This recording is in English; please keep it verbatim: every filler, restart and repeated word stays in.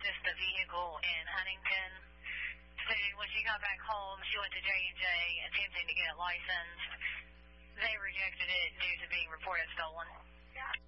purchased the vehicle in Huntington. So when she got back home, she went to J and J attempting to get it licensed. They rejected it due to being reported stolen.